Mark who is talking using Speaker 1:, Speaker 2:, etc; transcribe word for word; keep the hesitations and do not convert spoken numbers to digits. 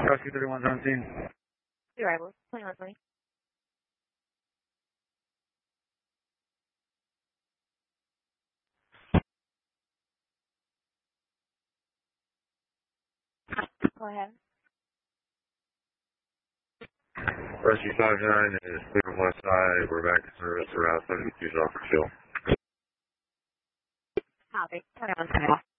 Speaker 1: Rescue thirty-one seventeen.
Speaker 2: Your arrival, twenty-one twenty. Go ahead.
Speaker 1: Rescue five nine is clear from west side. We're back to service around seventy-two off for chill.
Speaker 2: Copy. twenty-one twenty.